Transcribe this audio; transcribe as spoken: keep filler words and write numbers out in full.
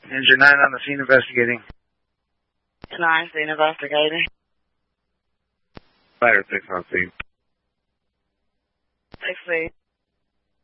Engine nine on the scene investigating. nine, scene investigating. Fire six on scene. six,